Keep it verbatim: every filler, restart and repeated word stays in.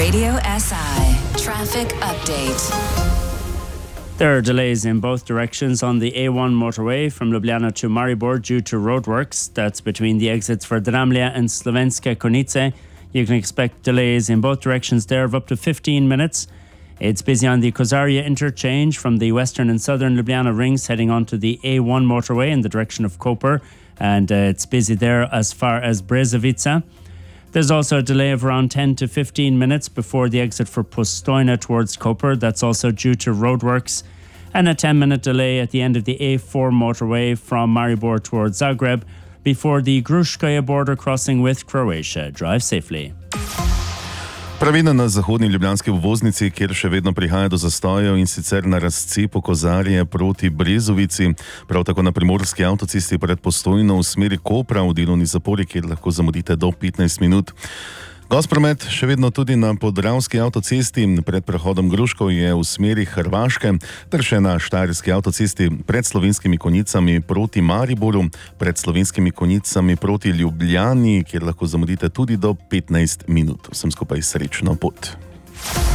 Radio S I Traffic Update. There are delays in both directions on the A one motorway from Ljubljana to Maribor due to roadworks. That's between the exits for Dramlja and Slovenske Konjice. You can expect delays in both directions there of up to fifteen minutes. It's busy on the Kozarje interchange from the western and southern Ljubljana rings heading onto the A one motorway in the direction of Koper, and uh, it's busy there as far as Brezovica. There's also a delay of around ten to fifteen minutes before the exit for Postojna towards Koper. That's also due to roadworks. And a ten minute delay at the end of the A four motorway from Maribor towards Zagreb before the Gruškoje border crossing with Croatia. Drive safely. Pravilno na zahodni ljubljanski obvoznici, kjer še vedno prihaja do zastojev, in sicer na razcepu Kozarje proti Brezovici, prav tako na primorski avtocesti pred Postojno v smeri Kopra v delovni zapori, kjer lahko zamudite do petnajst minut. Gost promet še vedno tudi na podravski avtocesti pred prehodom Gruškov je v smeri Hrvaške, ter še na štajerski avtocesti pred Slovenskimi Konjicami proti Mariboru, pred Slovenskimi Konjicami proti Ljubljani, kjer lahko zamudite tudi do petnajst minut. Vsem skupaj srečno pot.